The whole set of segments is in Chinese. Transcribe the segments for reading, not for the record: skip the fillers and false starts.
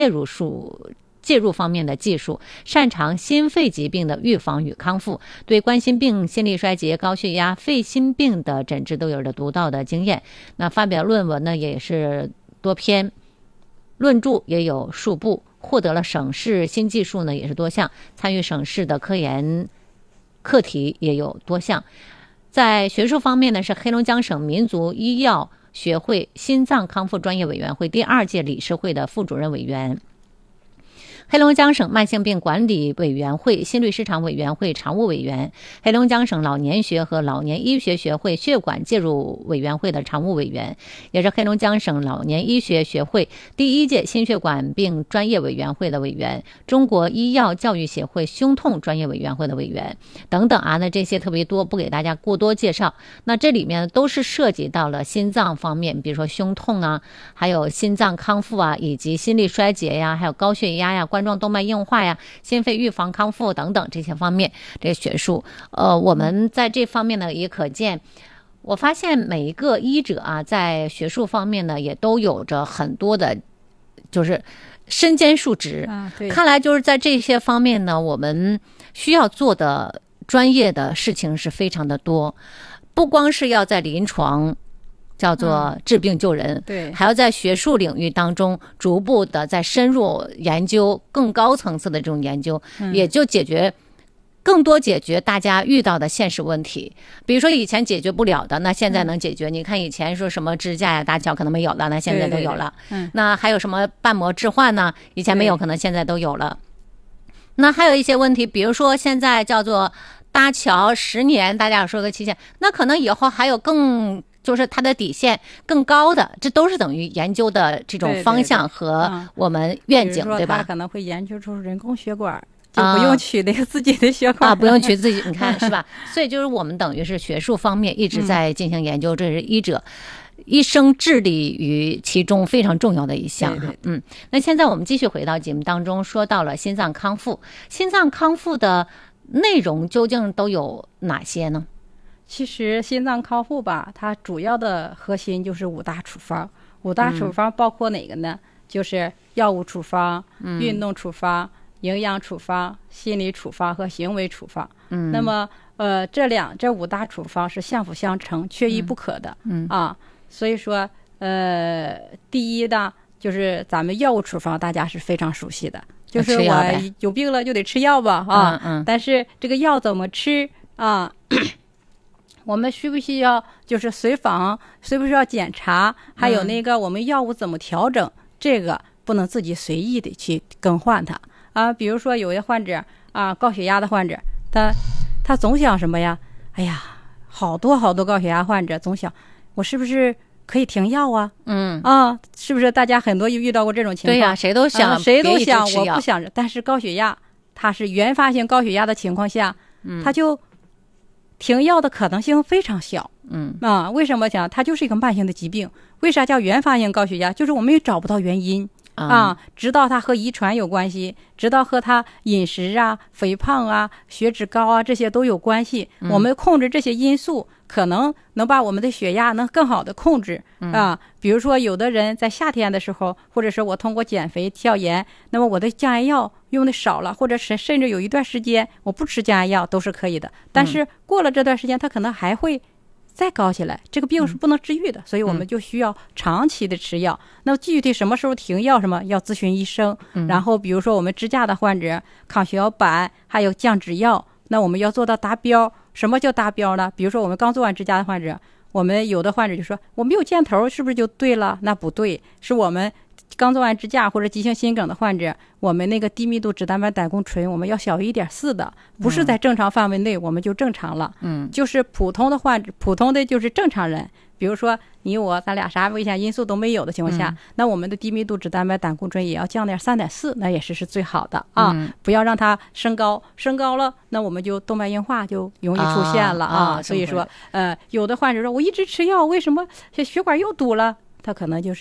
介入方面的技术，擅长心肺疾病的预防与康复，对冠心病、心力衰竭、高血压、肺心病的诊治都有着独到的经验。那发表论文呢也是多篇，论著也有数部，获得了省市新技术呢也是多项，参与省市的科研课题也有多项。在学术方面呢，是黑龙江省民族医药学会心脏康复专业委员会第2届理事会的副主任委员，黑龙江省慢性病管理委员会心律市场委员会常务委员，黑龙江省老年学和老年医学学会血管介入委员会的常务委员，也是黑龙江省老年医学学会第1届心血管病专业委员会的委员，中国医药教育协会胸痛专业委员会的委员等等啊。那这些特别多，不给大家过多介绍。那这里面都是涉及到了心脏方面，比如说胸痛啊，还有心脏康复啊，以及心力衰竭呀，还有高血压呀，冠状动脉硬化呀，心肺预防康复等等这些方面，这些学术我们在这方面呢也可见，我发现每一个医者啊在学术方面呢也都有着很多的就是身兼数职看来就是在这些方面呢我们需要做的专业的事情是非常的多，不光是要在临床叫做治病救人， 对， 还要在学术领域当中逐步的在深入研究更高层次的这种研究，也就更多解决大家遇到的现实问题。比如说以前解决不了的，那现在能解决。你看以前说什么支架呀、搭桥可能没有了，那现在都有了。那还有什么瓣膜置换呢？以前没有，可能现在都有了。那还有一些问题，比如说现在叫做搭桥10年，大家说个期限，那可能以后还有就是它的底线更高的，这都是等于研究的这种方向和我们愿景，对吧？ 他可能会研究出人工血管，就不用取那个自己的血管不用取自己，你看是吧？所以就是我们等于是学术方面一直在进行研究，这是医者一生致力于其中非常重要的一项。那现在我们继续回到节目当中，说到了心脏康复，心脏康复的内容究竟都有哪些呢？ 其实心脏康复吧，它主要的核心就是5大处方。5大处方包括哪个呢？就是药物处方、运动处方、营养处方、心理处方和行为处方。那么这5大处方是相辅相成，缺一不可的。所以说第一呢，就是咱们药物处方大家是非常熟悉的，就是我有病了就得吃药吧但是这个药怎么吃啊？我们需不需要就是随访，需不需要检查，还有那个我们药物怎么调整，这个不能自己随意的去更换它比如说有些患者高血压的患者，他总想什么呀？哎呀，好多高血压患者总想我是不是可以停药啊？是不是大家很多遇到过这种情况？ 对呀，谁都想我不想着，但是高血压它是原发性高血压的情况下，它就停药的可能性非常小。为什么讲它就是一个慢性的疾病？为啥叫原发性高血压？就是我们也找不到原因直到它和遗传有关系，直到和它饮食肥胖血脂高这些都有关系。我们控制这些因素，可能能把我们的血压能更好的控制比如说有的人在夏天的时候，或者是我通过减肥跳盐，那么我的降压药用的少了，或者是甚至有一段时间我不吃降压药都是可以的。但是过了这段时间，它可能还会再高起来，这个病是不能治愈的，所以我们就需要长期的吃药。那么具体什么时候停药，什么要咨询医生。然后比如说我们支架的患者，抗血小板还有降脂药，那我们要做到达标。什么叫达标呢？比如说我们刚做完支架的患者，我们有的患者就说我没有箭头，是不是就对了？那不对，是我们刚做完支架或者急性心梗的患者，我们那个低密度脂蛋白胆固醇我们要小于 1.4 的，不是在正常范围内我们就正常了。就是普通的患者，普通的就是正常人，比如说你我咱俩啥危险因素都没有的情况下，那我们的低密度脂蛋白胆固醇也要降点 3.4， 那也是最好的不要让它升高了，那我们就动脉硬化就容易出现了所以说有的患者说我一直吃药，为什么血管又堵了？他可能就是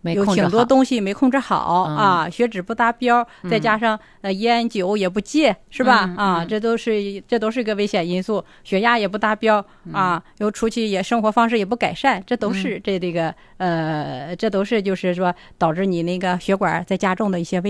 有挺多东西没控制好啊，血脂不达标，再加上烟酒也不戒，是吧？啊，这都是一个危险因素。血压也不达标啊，又出去也生活方式也不改善，这都是这都是就是说导致你那个血管在加重的一些危